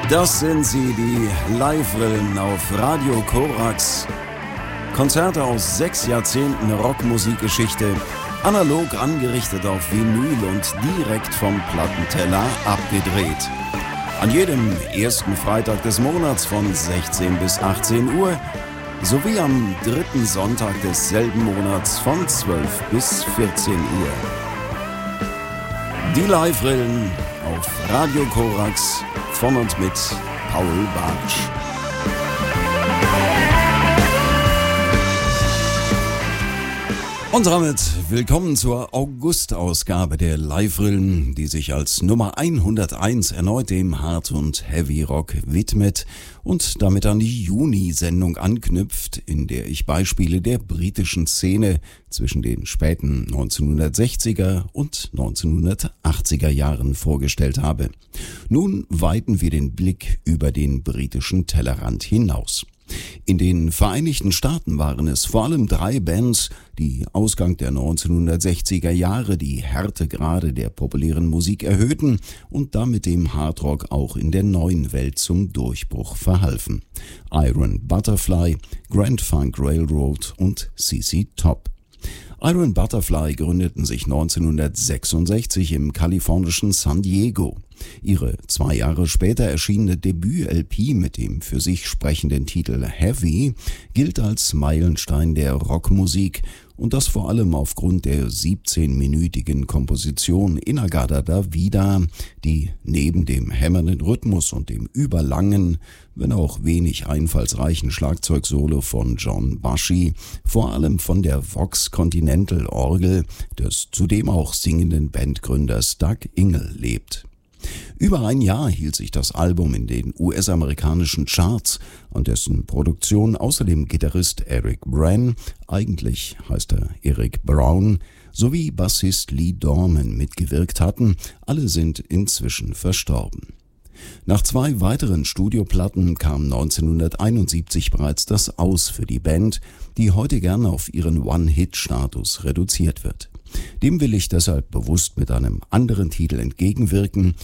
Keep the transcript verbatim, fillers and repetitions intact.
Das sind sie, die Live-Rillen auf Radio Korax. Konzerte aus sechs Jahrzehnten Rockmusikgeschichte, analog angerichtet auf Vinyl und direkt vom Plattenteller abgedreht. An jedem ersten Freitag des Monats von sechzehn bis achtzehn Uhr sowie am dritten Sonntag desselben Monats von zwölf bis vierzehn Uhr. Die Live-Rillen auf Radio Korax von und mit Paul Bartsch. Und damit willkommen zur August-Ausgabe der Live-Rillen, die sich als Nummer hunderteins erneut dem Hard- und Heavy-Rock widmet und damit an die Juni-Sendung anknüpft, in der ich Beispiele der britischen Szene zwischen den späten neunzehnhundertsechziger und neunzehnhundertachtziger Jahren vorgestellt habe. Nun weiten wir den Blick über den britischen Tellerrand hinaus. In den Vereinigten Staaten waren es vor allem drei Bands, die Ausgang der neunzehnhundertsechziger Jahre die Härtegrade der populären Musik erhöhten und damit dem Hardrock auch in der neuen Welt zum Durchbruch verhalfen. Iron Butterfly, Grand Funk Railroad und C C Top. Iron Butterfly gründeten sich neunzehnhundertsechsundsechzig im kalifornischen San Diego. Ihre zwei Jahre später erschienene Debüt-L P mit dem für sich sprechenden Titel Heavy gilt als Meilenstein der Rockmusik und das vor allem aufgrund der siebzehnminütigen Komposition In-A-Gadda Da Vida, die neben dem hämmernden Rhythmus und dem überlangen, wenn auch wenig einfallsreichen Schlagzeugsolo von John Bushy vor allem von der Vox Continental Orgel des zudem auch singenden Bandgründers Doug Ingle lebt. Über ein Jahr hielt sich das Album in den U S-amerikanischen Charts, an dessen Produktion außerdem Gitarrist Eric Bren, eigentlich heißt er Eric Brown, sowie Bassist Lee Dorman mitgewirkt hatten. Alle sind inzwischen verstorben. Nach zwei weiteren Studioplatten kam neunzehnhunderteinundsiebzig bereits das Aus für die Band, die heute gern auf ihren One-Hit-Status reduziert wird. Dem will ich deshalb bewusst mit einem anderen Titel entgegenwirken,